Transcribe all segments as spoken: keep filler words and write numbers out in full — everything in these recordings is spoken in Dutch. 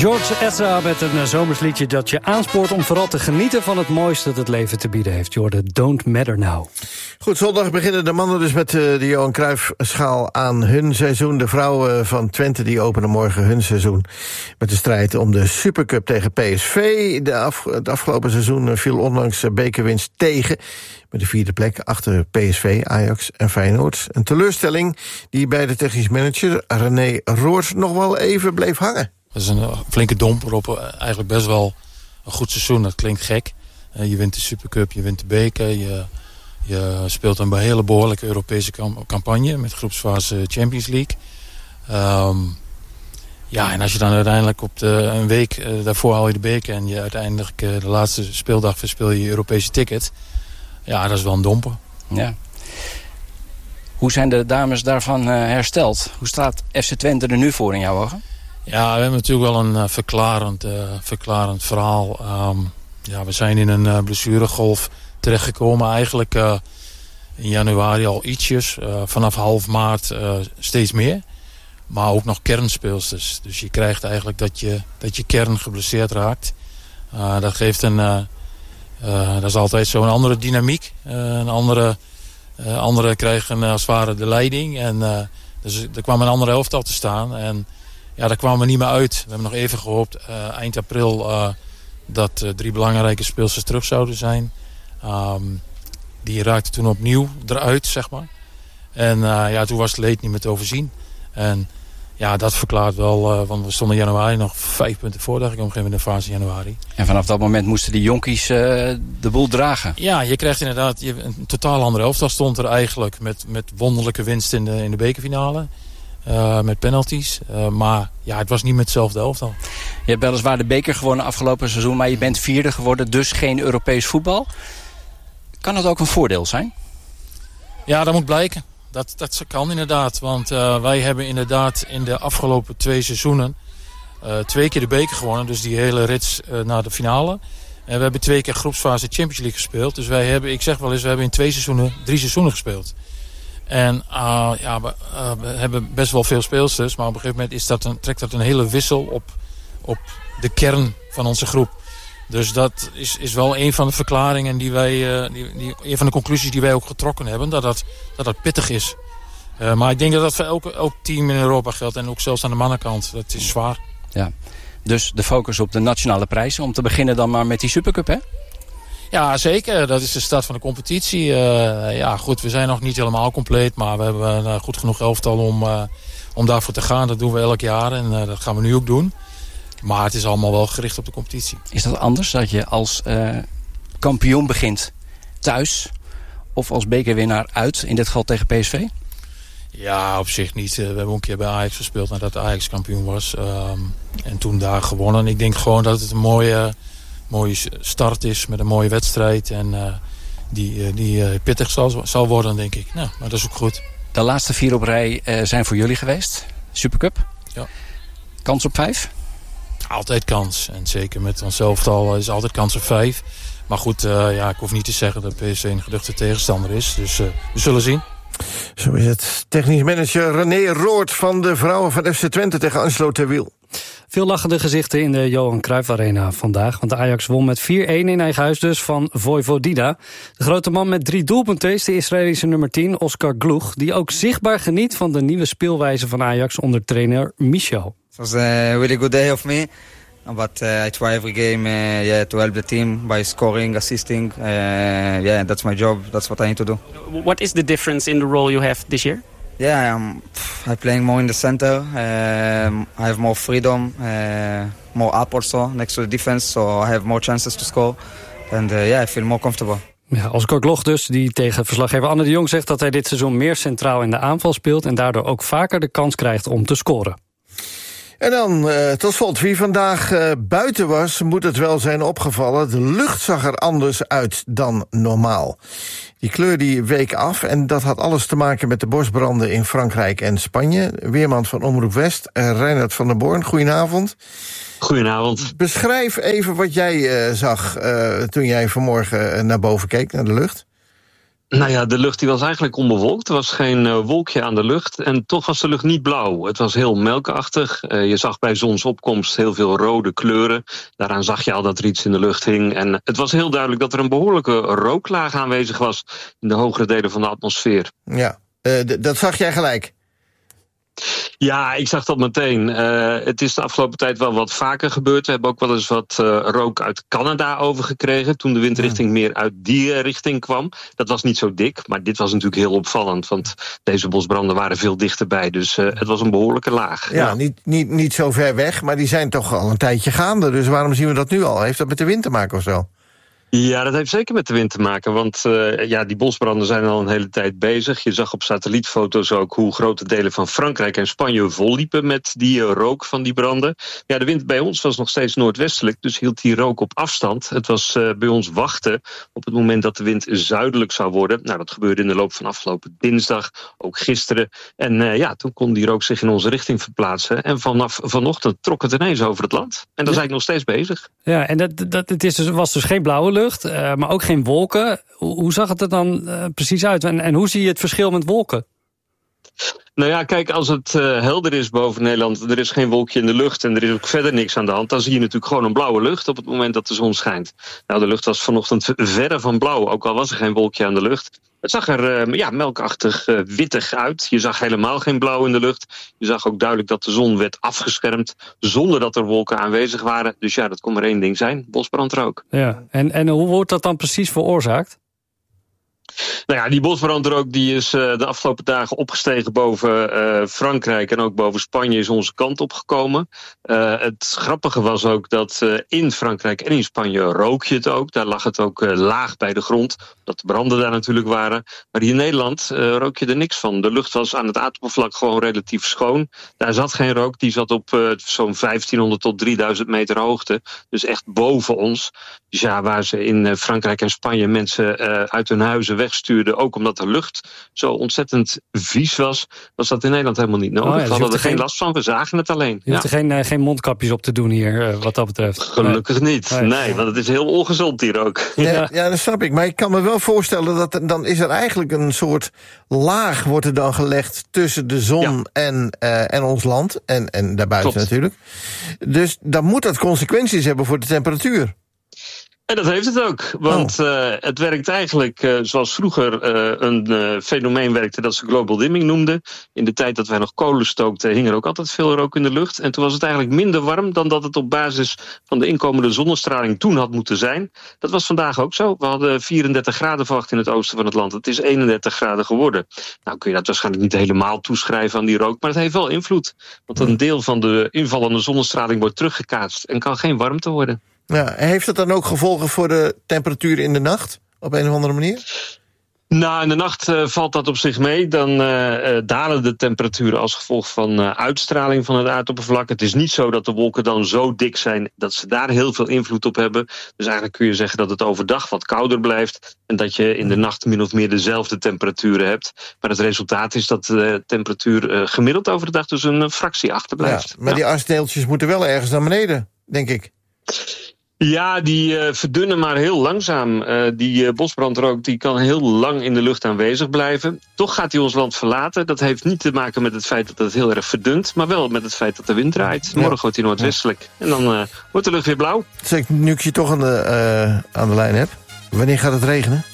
George Ezra met een zomersliedje dat je aanspoort om vooral te genieten van het mooiste dat het leven te bieden heeft. Jordan, Don't Matter Now. Goed, zondag beginnen de mannen dus met uh, de Johan Cruijff-schaal aan hun seizoen. De vrouwen van Twente die openen morgen hun seizoen met de strijd om de Supercup tegen P S V. De af, het afgelopen seizoen viel ondanks bekerwinst tegen, met de vierde plek achter P S V, Ajax en Feyenoord. Een teleurstelling die bij de technisch manager René Roord nog wel even bleef hangen. Dat is een flinke domper op eigenlijk best wel een goed seizoen. Dat klinkt gek. Uh, je wint de Supercup, je wint de beker. Je, je speelt een hele behoorlijke Europese campagne met groepsfase Champions League. Um, ja, en als je dan uiteindelijk op de, een week uh, daarvoor haal je de beker en je uiteindelijk uh, de laatste speeldag verspeel je je Europese ticket. Ja, dat is wel een domper. Ja. Hoe zijn de dames daarvan uh, hersteld? Hoe staat F C Twente er nu voor in jouw ogen? Ja, we hebben natuurlijk wel een uh, verklarend, uh, verklarend verhaal. Um, ja, we zijn in een uh, blessuregolf terechtgekomen. Eigenlijk uh, in januari al ietsjes. Uh, vanaf half maart uh, steeds meer. Maar ook nog kernspeelsters. Dus je krijgt eigenlijk dat je, dat je kern geblesseerd raakt. Uh, dat geeft een... Uh, uh, dat is altijd zo een andere dynamiek. Uh, een andere, uh, andere krijgen uh, als het ware de leiding. En uh, dus er kwam een andere elftal te staan. En ja, daar kwamen we niet meer uit. We hebben nog even gehoopt uh, eind april uh, dat uh, drie belangrijke speelsters terug zouden zijn. Um, die raakten toen opnieuw eruit, zeg maar. En uh, ja, toen was het leed niet meer te overzien. En ja, dat verklaart wel, uh, want we stonden in januari nog vijf punten voor, dacht ik, op een gegeven moment in de fase januari. En vanaf dat moment moesten die jonkies uh, de boel dragen. Ja, je krijgt inderdaad je, een totaal andere elftal stond er eigenlijk met, met wonderlijke winst in de, in de bekerfinale. Uh, met penalties. Uh, maar ja, het was niet met hetzelfde elftal. Je hebt weliswaar de beker gewonnen afgelopen seizoen, maar je bent vierde geworden, dus geen Europees voetbal. Kan dat ook een voordeel zijn? Ja, dat moet blijken. Dat, dat kan inderdaad. Want uh, wij hebben inderdaad in de afgelopen twee seizoenen uh, twee keer de beker gewonnen. Dus die hele rits uh, naar de finale. En we hebben twee keer groepsfase Champions League gespeeld. Dus wij hebben, ik zeg wel eens, we hebben in twee seizoenen, drie seizoenen gespeeld. En uh, ja, we, uh, we hebben best wel veel speelsters. Maar op een gegeven moment is dat een, trekt dat een hele wissel op, op de kern van onze groep. Dus dat is, is wel een van de verklaringen die wij, uh, die, die, een van de conclusies die wij ook getrokken hebben. Dat dat, dat, dat pittig is. Uh, maar ik denk dat dat voor elk, elk team in Europa geldt. En ook zelfs aan de mannenkant. Dat is zwaar. Ja. Dus de focus op de nationale prijzen. Om te beginnen dan maar met die Supercup, hè? Ja, zeker. Dat is de start van de competitie. Uh, ja, goed, we zijn nog niet helemaal compleet. Maar we hebben een uh, goed genoeg elftal om, uh, om daarvoor te gaan. Dat doen we elk jaar en uh, dat gaan we nu ook doen. Maar het is allemaal wel gericht op de competitie. Is dat anders, dat je als uh, kampioen begint thuis of als bekerwinnaar uit, in dit geval tegen P S V? Ja, op zich niet. We hebben een keer bij Ajax gespeeld nadat Ajax kampioen was. Um, en toen daar gewonnen. Ik denk gewoon dat het een mooie, mooie start is met een mooie wedstrijd. En uh, die, uh, die uh, pittig zal, zal worden, denk ik. Nou, maar dat is ook goed. De laatste vier op rij uh, zijn voor jullie geweest. Supercup. Ja. Kans op vijf? Altijd kans. En zeker met ons elftal is altijd kans op vijf. Maar goed, uh, ja, ik hoef niet te zeggen dat P S V een geduchte tegenstander is. Dus uh, we zullen zien. Zo is het. Technisch manager René Roord van de vrouwen van F C Twente tegen Angelo Terwiel. Veel lachende gezichten in de Johan Cruijff Arena vandaag. Want de Ajax won met vier-een in eigen huis dus van Vojvodina. De grote man met drie doelpunten is de Israëlische nummer tien, Oscar Gloeg. Die ook zichtbaar geniet van de nieuwe speelwijze van Ajax onder trainer Michel. It was a really good day of me. But uh, I try every game uh, yeah, to help the team by scoring, assisting. Uh, yeah, that's my job. That's what I need to do. What is the difference in the role you have this year? Yeah, I'm, I'm playing more in the center. Um, I have more freedom, uh, more up also next to the defense. So I have more chances to score. And uh, yeah, I feel more comfortable. Ja, Oscar Gloeg dus, die tegen verslaggever Anne de Jong zegt dat hij dit seizoen meer centraal in de aanval speelt en daardoor ook vaker de kans krijgt om te scoren. En dan, uh, tot slot, wie vandaag uh, buiten was, moet het wel zijn opgevallen. De lucht zag er anders uit dan normaal. Die kleur die week af en dat had alles te maken met de bosbranden in Frankrijk en Spanje. Weerman van Omroep West, uh, Reinhard van der Born, goedenavond. Goedenavond. Beschrijf even wat jij uh, zag uh, toen jij vanmorgen uh, naar boven keek, naar de lucht. Nou ja, de lucht die was eigenlijk onbewolkt. Er was geen uh, wolkje aan de lucht. En toch was de lucht niet blauw. Het was heel melkachtig. Uh, je zag bij zonsopkomst heel veel rode kleuren. Daaraan zag je al dat er iets in de lucht hing. En het was heel duidelijk dat er een behoorlijke rooklaag aanwezig was in de hogere delen van de atmosfeer. Ja, uh, d- dat zag jij gelijk. Ja, ik zag dat meteen. Uh, het is de afgelopen tijd wel wat vaker gebeurd. We hebben ook wel eens wat uh, rook uit Canada overgekregen toen de windrichting meer uit die uh, richting kwam. Dat was niet zo dik, maar dit was natuurlijk heel opvallend, want deze bosbranden waren veel dichterbij. Dus uh, het was een behoorlijke laag. Ja, ja. Niet, niet, niet zo ver weg, maar die zijn toch al een tijdje gaande. Dus waarom zien we dat nu al? Heeft dat met de wind te maken of zo? Ja, dat heeft zeker met de wind te maken, want uh, ja, die bosbranden zijn al een hele tijd bezig. Je zag op satellietfoto's ook hoe grote delen van Frankrijk en Spanje volliepen met die uh, rook van die branden. Ja, de wind bij ons was nog steeds noordwestelijk, dus hield die rook op afstand. Het was uh, bij ons wachten op het moment dat de wind zuidelijk zou worden. Nou, dat gebeurde in de loop van afgelopen dinsdag, ook gisteren. En uh, ja, toen kon die rook zich in onze richting verplaatsen. En vanaf vanochtend trok het ineens over het land. En daar zijn ik nog steeds bezig. Ja, en dat, dat, het is dus, was dus geen blauwe lucht. Uh, maar ook geen wolken. Hoe, hoe zag het er dan uh, precies uit? En, en hoe zie je het verschil met wolken? Nou ja, kijk, als het uh, helder is boven Nederland, er is geen wolkje in de lucht en er is ook verder niks aan de hand, dan zie je natuurlijk gewoon een blauwe lucht op het moment dat de zon schijnt. Nou, de lucht was vanochtend verre van blauw, ook al was er geen wolkje aan de lucht. Het zag er uh, ja, melkachtig uh, wittig uit. Je zag helemaal geen blauw in de lucht. Je zag ook duidelijk dat de zon werd afgeschermd zonder dat er wolken aanwezig waren. Dus ja, dat kon maar één ding zijn, bosbrandrook. Ja, en, en hoe wordt dat dan precies veroorzaakt? Nou ja, die bosbrandrook die is uh, de afgelopen dagen opgestegen boven uh, Frankrijk en ook boven Spanje is onze kant opgekomen. Uh, het grappige was ook dat uh, in Frankrijk en in Spanje rook je het ook. Daar lag het ook uh, laag bij de grond, omdat de branden daar natuurlijk waren. Maar hier in Nederland uh, rook je er niks van. De lucht was aan het aardoppervlak gewoon relatief schoon. Daar zat geen rook, die zat op uh, zo'n vijftienhonderd tot drieduizend meter hoogte. Dus echt boven ons. Dus ja, waar ze in uh, Frankrijk en Spanje mensen uh, uit hun huizen wegstuurde, ook omdat de lucht zo ontzettend vies was, was dat in Nederland helemaal niet nodig. Oh ja, dus we hadden er geen last van, we zagen het alleen. Je ja. hoeft er geen, uh, geen mondkapjes op te doen hier, uh, wat dat betreft. Gelukkig nee. niet, nee. nee, want het is heel ongezond hier ook. Ja, ja. ja, dat snap ik, maar ik kan me wel voorstellen dat er, dan is er eigenlijk een soort laag wordt er dan gelegd tussen de zon ja. en, uh, en ons land, en, en daarbuiten Klopt. natuurlijk. Dus dan moet dat consequenties hebben voor de temperatuur. En dat heeft het ook, want oh. uh, het werkt eigenlijk uh, zoals vroeger uh, een uh, fenomeen werkte dat ze global dimming noemden. In de tijd dat wij nog kolen stookten hing er ook altijd veel rook in de lucht. En toen was het eigenlijk minder warm dan dat het op basis van de inkomende zonnestraling toen had moeten zijn. Dat was vandaag ook zo. We hadden vierendertig graden verwacht in het oosten van het land. Het is eenendertig graden geworden. Nou kun je dat waarschijnlijk niet helemaal toeschrijven aan die rook, maar het heeft wel invloed. Want een deel van de invallende zonnestraling wordt teruggekaatst en kan geen warmte worden. Ja, heeft het dan ook gevolgen voor de temperatuur in de nacht? Op een of andere manier? Nou, in de nacht uh, valt dat op zich mee. Dan uh, uh, dalen de temperaturen als gevolg van uh, uitstraling van het aardoppervlak. Het is niet zo dat de wolken dan zo dik zijn dat ze daar heel veel invloed op hebben. Dus eigenlijk kun je zeggen dat het overdag wat kouder blijft en dat je in de nacht min of meer dezelfde temperaturen hebt. Maar het resultaat is dat de temperatuur uh, gemiddeld over de dag dus een fractie achterblijft. Ja, maar ja. die asdeeltjes moeten wel ergens naar beneden, denk ik. Ja, die uh, verdunnen maar heel langzaam. Uh, die uh, bosbrandrook die kan heel lang in de lucht aanwezig blijven. Toch gaat hij ons land verlaten. Dat heeft niet te maken met het feit dat het heel erg verdunt, maar wel met het feit dat de wind draait. Morgen ja. wordt hij noordwestelijk. En dan uh, wordt de lucht weer blauw. Zeg, nu ik je toch aan de, uh, aan de lijn heb, wanneer gaat het regenen?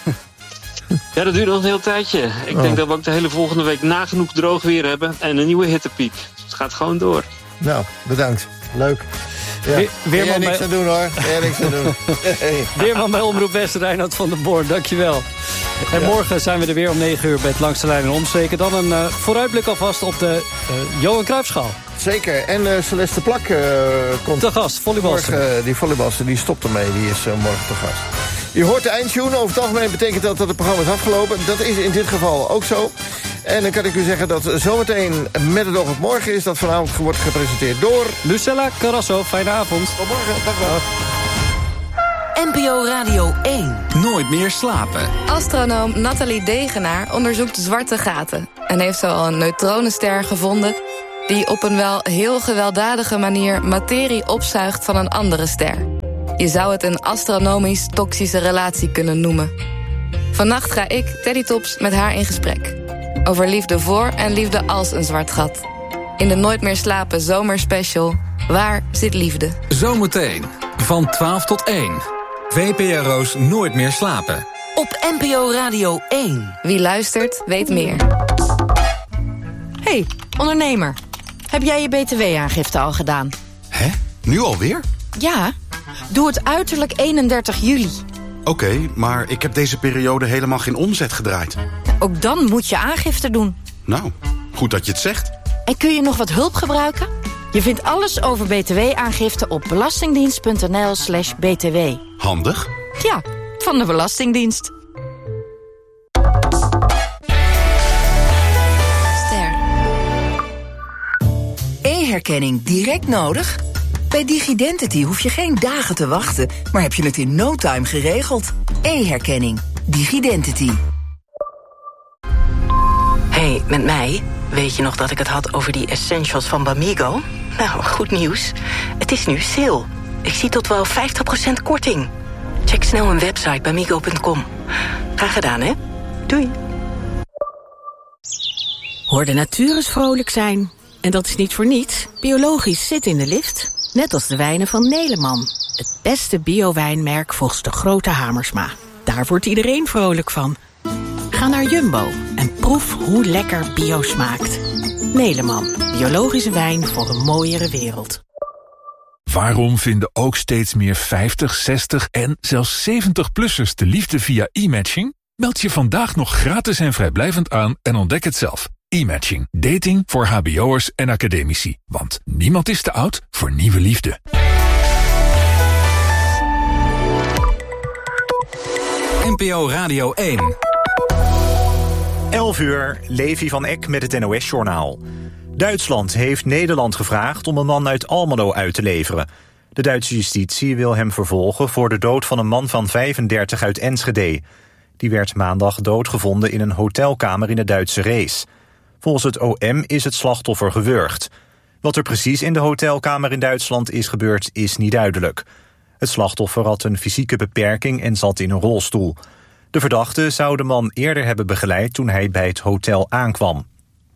Ja, dat duurt nog een heel tijdje. Ik oh. denk dat we ook de hele volgende week nagenoeg droog weer hebben en een nieuwe hittepiek. Dus het gaat gewoon door. Nou, bedankt. Leuk. Ja. We, weerman niks bij... aan doen hoor. Ja, niks aan doen. Hey. Weerman bij Omroep West, Reinhard van der Born, dankjewel. En ja. morgen zijn we er weer om negen uur bij het Langs de Lijn en Omstreken. Dan een uh, vooruitblik alvast op de uh, Johan Cruijffschaal. Zeker. En uh, Celeste Plak uh, komt... Te gast, volleybalster. Morgen, uh, die volleybalster, die stopt ermee. Die is uh, morgen te gast. Je hoort de eindtune. Over het algemeen betekent dat dat het programma is afgelopen. Dat is in dit geval ook zo. En dan kan ik u zeggen dat zometeen met het oog op morgen is dat vanavond wordt gepresenteerd door... Lucella Carrasso. Fijne avond. Tot morgen. Dag wel. N P O Radio één. Nooit meer slapen. Astronoom Nathalie Degenaar onderzoekt zwarte gaten en heeft zo al een neutronenster gevonden die op een wel heel gewelddadige manier materie opzuigt van een andere ster. Je zou het een astronomisch toxische relatie kunnen noemen. Vannacht ga ik, Teddy Tops, met haar in gesprek. Over liefde voor en liefde als een zwart gat. In de Nooit meer slapen zomerspecial, Waar zit liefde? Zometeen, van twaalf tot één. V P R O's Nooit meer slapen. Op N P O Radio één. Wie luistert, weet meer. Hey, ondernemer. Heb jij je B T W-aangifte al gedaan? Hè? Nu alweer? Ja, doe het uiterlijk eenendertig juli. Oké, okay, maar ik heb deze periode helemaal geen omzet gedraaid. Ook dan moet je aangifte doen. Nou, goed dat je het zegt. En kun je nog wat hulp gebruiken? Je vindt alles over B T W-aangifte op belastingdienst.nl slash btw. Handig. Ja, van de Belastingdienst. Ster. E-herkenning direct nodig? Bij DigiDentity hoef je geen dagen te wachten, maar heb je het in no time geregeld. E-herkenning. DigiDentity. Hey, met mij. Weet je nog dat ik het had over die essentials van Bamigo? Nou, goed nieuws. Het is nu sale. Ik zie tot wel vijftig procent korting. Check snel mijn website bamigo punt com. Graag gedaan, hè? Doei. Hoor de natuur eens vrolijk zijn. En dat is niet voor niets. Biologisch zit in de lift. Net als de wijnen van Neleman. Het beste bio-wijnmerk volgens de grote Hamersma. Daar wordt iedereen vrolijk van. Ga naar Jumbo en proef hoe lekker bio smaakt. Neleman, biologische wijn voor een mooiere wereld. Waarom vinden ook steeds meer vijftig, zestig en zelfs zeventig-plussers de liefde via e-matching? Meld je vandaag nog gratis en vrijblijvend aan en ontdek het zelf. E-matching. Dating voor hbo'ers en academici. Want niemand is te oud voor nieuwe liefde. N P O Radio één. elf uur, Levi van Eck met het N O S-journaal. Duitsland heeft Nederland gevraagd om een man uit Almelo uit te leveren. De Duitse justitie wil hem vervolgen voor de dood van een man van vijfendertig uit Enschede. Die werd maandag doodgevonden in een hotelkamer in de Duitse Rees. Volgens het O M is het slachtoffer gewurgd. Wat er precies in de hotelkamer in Duitsland is gebeurd, is niet duidelijk. Het slachtoffer had een fysieke beperking en zat in een rolstoel. De verdachte zou de man eerder hebben begeleid toen hij bij het hotel aankwam.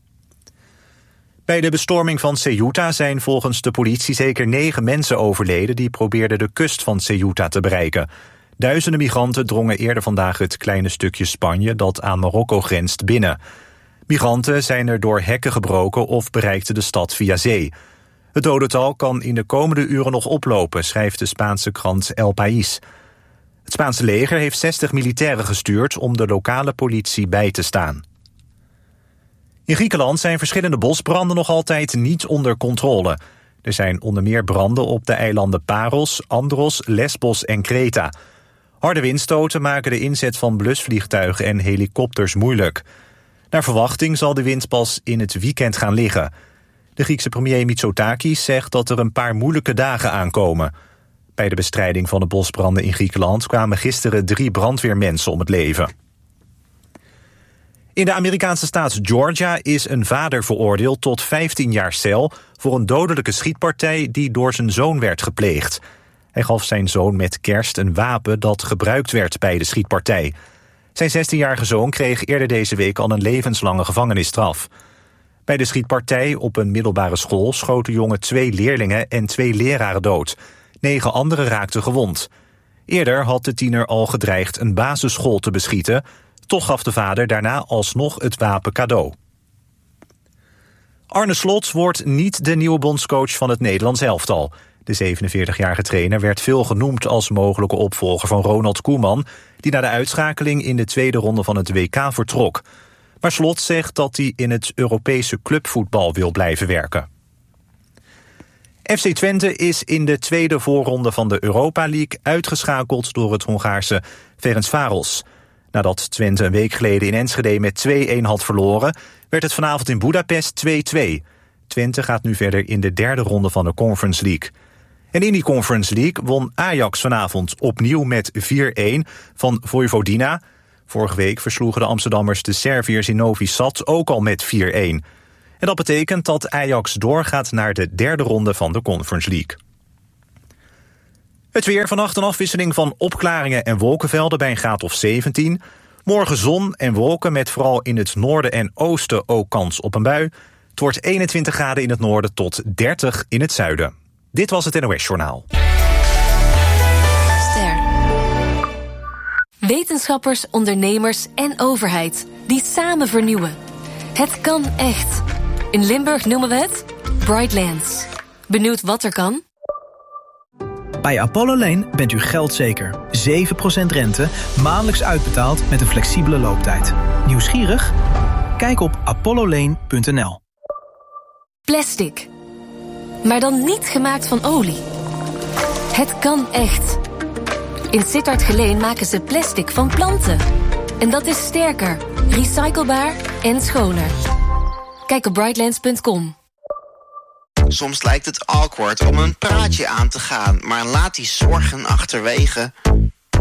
Bij de bestorming van Ceuta zijn volgens de politie zeker negen mensen overleden die probeerden de kust van Ceuta te bereiken. Duizenden migranten drongen eerder vandaag het kleine stukje Spanje dat aan Marokko grenst binnen. Migranten zijn er door hekken gebroken of bereikten de stad via zee. Het dodental kan in de komende uren nog oplopen, schrijft de Spaanse krant El País. Het Spaanse leger heeft zestig militairen gestuurd om de lokale politie bij te staan. In Griekenland zijn verschillende bosbranden nog altijd niet onder controle. Er zijn onder meer branden op de eilanden Paros, Andros, Lesbos en Kreta. Harde windstoten maken de inzet van blusvliegtuigen en helikopters moeilijk. Naar verwachting zal de wind pas in het weekend gaan liggen. De Griekse premier Mitsotakis zegt dat er een paar moeilijke dagen aankomen. Bij de bestrijding van de bosbranden in Griekenland kwamen gisteren drie brandweermensen om het leven. In de Amerikaanse staat Georgia is een vader veroordeeld tot vijftien jaar cel voor een dodelijke schietpartij die door zijn zoon werd gepleegd. Hij gaf zijn zoon met kerst een wapen dat gebruikt werd bij de schietpartij. Zijn zestienjarige zoon kreeg eerder deze week al een levenslange gevangenisstraf. Bij de schietpartij op een middelbare school schoot de jongen twee leerlingen en twee leraren dood. Negen anderen raakten gewond. Eerder had de tiener al gedreigd een basisschool te beschieten. Toch gaf de vader daarna alsnog het wapen cadeau. Arne Slot wordt niet de nieuwe bondscoach van het Nederlands elftal. De zevenenveertigjarige trainer werd veel genoemd als mogelijke opvolger van Ronald Koeman, die na de uitschakeling in de tweede ronde van het W K vertrok. Maar Slot zegt dat hij in het Europese clubvoetbal wil blijven werken. F C Twente is in de tweede voorronde van de Europa League uitgeschakeld door het Hongaarse Ferencváros. Nadat Twente een week geleden in Enschede met twee-een had verloren, werd het vanavond in Budapest twee-twee. Twente gaat nu verder in de derde ronde van de Conference League. En in die Conference League won Ajax vanavond opnieuw met vier-een van Vojvodina. Vorige week versloegen de Amsterdammers de Serviërs in Novi Sad ook al met vier-een. En dat betekent dat Ajax doorgaat naar de derde ronde van de Conference League. Het weer, vannacht een afwisseling van opklaringen en wolkenvelden bij een graad of zeventien. Morgen zon en wolken met vooral in het noorden en oosten ook kans op een bui. Het wordt eenentwintig graden in het noorden tot dertig in het zuiden. Dit was het N O S-journaal. Ster. Wetenschappers, ondernemers en overheid die samen vernieuwen. Het kan echt. In Limburg noemen we het Brightlands. Benieuwd wat er kan? Bij Apollo Lane bent u geldzeker. zeven procent rente, maandelijks uitbetaald met een flexibele looptijd. Nieuwsgierig? Kijk op apollo lane punt n l. Plastic. Maar dan niet gemaakt van olie. Het kan echt. In Sittard Geleen maken ze plastic van planten. En dat is sterker, recyclebaar en schoner. Kijk op brightlands punt com. Soms lijkt het awkward om een praatje aan te gaan, maar laat die zorgen achterwege.